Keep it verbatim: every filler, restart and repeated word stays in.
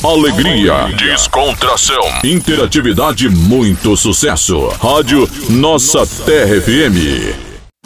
alegria, descontração, interatividade, muito sucesso. Rádio Nossa Terra F M.